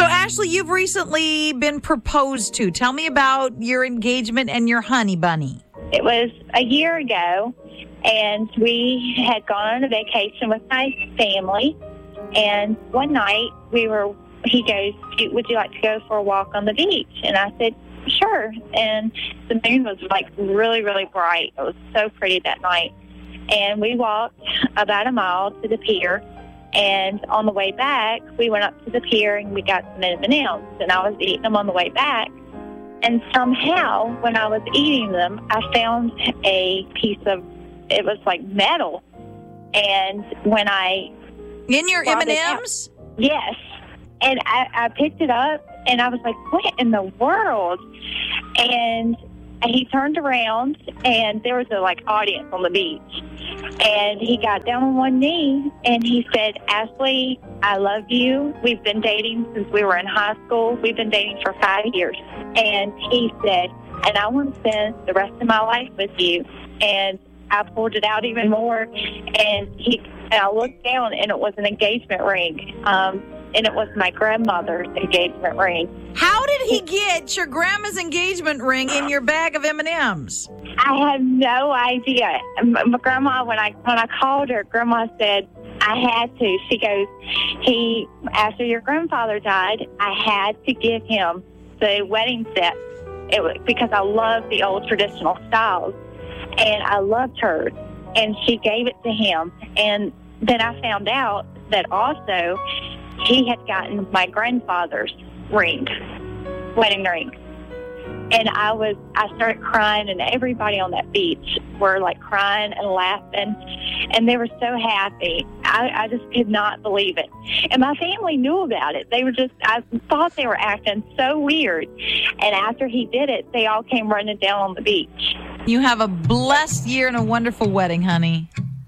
So, Ashley, you've recently been proposed to. Tell me about your engagement and your honey bunny. It was a year ago, and we had gone on a vacation with my family. And one night he goes, "Would you like to go for a walk on the beach?" And I said, "Sure." And the moon was like really, really bright. It was so pretty that night. And we walked about a mile to the pier. And on the way back, we went up to the pier and we got some M&Ms. And I was eating them on the way back. And somehow, when I was eating them, I found a piece of, it was like metal. And when I... In your M&Ms? Yes. And I picked it up and I was like, what in the world? And he turned around and there was a audience on the beach. And he got down on one knee and he said, "Ashley, I love you. We've been dating since we were in high school. We've been dating for 5 years." And he said, "And I want to spend the rest of my life with you." And I pulled it out even more. And I looked down and it was an engagement ring. And it was my grandmother's engagement ring. How did he get your grandma's engagement ring in your bag of M&Ms? I have no idea. My grandma, when I called her, Grandma said, "I had to." She goes, after your grandfather died, I had to give him the wedding set. It was because I love the old traditional styles, and I loved hers. And she gave it to him. And then I found out that also he had gotten my grandfather's ring, wedding ring. And I started crying, and everybody on that beach were crying and laughing, and they were so happy. I just could not believe it. And my family knew about it. I thought they were acting so weird. And after he did it, they all came running down on the beach. You have a blessed year and a wonderful wedding, honey.